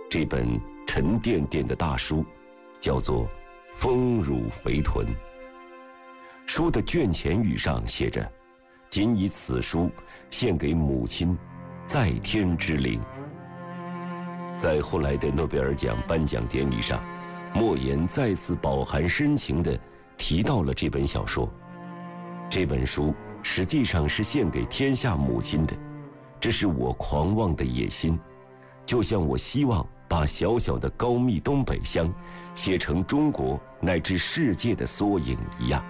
这本沉甸甸的大书叫做《丰乳肥臀》。书的卷前语上写着：仅以此书献给母亲在天之灵。在后来的诺贝尔奖颁奖典礼上，莫言再次饱含深情地提到了这本小说。这本书实际上是献给天下母亲的，这是我狂妄的野心，就像我希望把小小的高密东北乡写成中国乃至世界的缩影一样。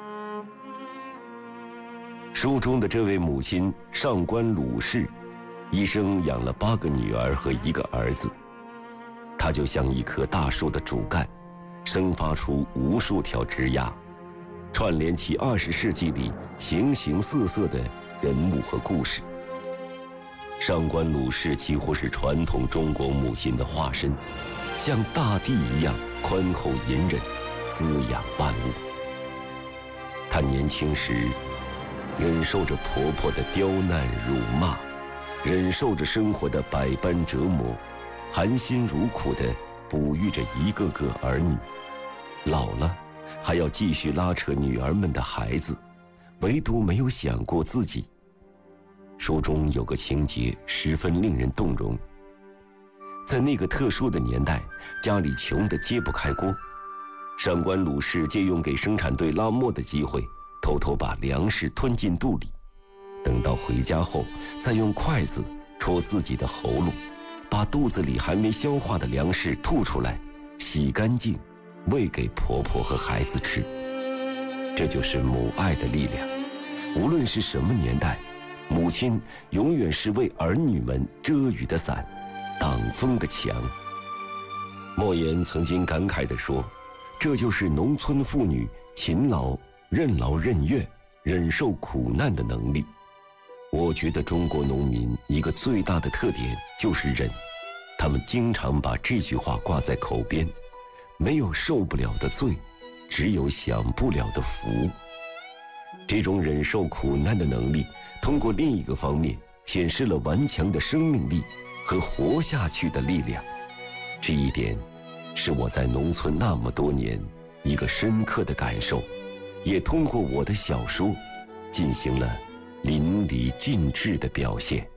书中的这位母亲上官鲁氏，一生养了8个女儿和1个儿子。她就像一棵大树的主干，生发出无数条枝桠，串联起20世纪里形形色色的人物和故事。上官鲁氏几乎是传统中国母亲的化身，像大地一样宽厚隐忍，滋养万物。她年轻时忍受着婆婆的刁难辱骂，忍受着生活的百般折磨，含辛茹苦地哺育着一个个儿女，老了还要继续拉扯女儿们的孩子，唯独没有想过自己。书中有个情节十分令人动容。在那个特殊的年代，家里穷得揭不开锅，上官鲁氏借用给生产队拉磨的机会，偷偷把粮食吞进肚里，等到回家后再用筷子戳自己的喉咙，把肚子里还没消化的粮食吐出来，洗干净，喂给婆婆和孩子吃。这就是母爱的力量。无论是什么年代，母亲永远是为儿女们遮雨的伞，挡风的墙。莫言曾经感慨地说，这就是农村妇女勤劳、任劳任怨、忍受苦难的能力。我觉得中国农民一个最大的特点就是忍，他们经常把这句话挂在口边，没有受不了的罪，只有享不了的福。这种忍受苦难的能力，通过另一个方面显示了顽强的生命力和活下去的力量。这一点是我在农村那么多年一个深刻的感受，也通过我的小说进行了淋漓尽致的表现。